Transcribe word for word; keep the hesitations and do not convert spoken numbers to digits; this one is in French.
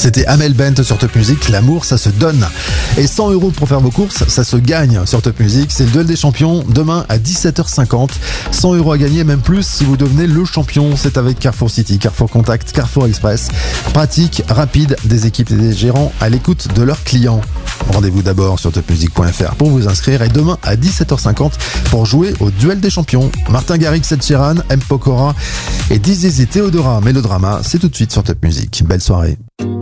C'était Amel Bent sur Top Music. L'amour, ça se donne. Et cent euros pour faire vos courses, ça se gagne sur Top Music. C'est le duel des champions demain à dix-sept heures cinquante. cent euros à gagner, même plus si vous devenez le champion. C'est avec Carrefour City, Carrefour Contact, Carrefour Express. Pratique, rapide, des équipes et des gérants à l'écoute de leurs clients. Rendez-vous d'abord sur top music point f r pour vous inscrire et demain à dix-sept heures cinquante pour jouer au duel des champions. Martin Garrix, Ed Sheeran, M. Pokora et Dizzy Theodora. Mélodrama, c'est tout de suite sur Top Music. Belle soirée.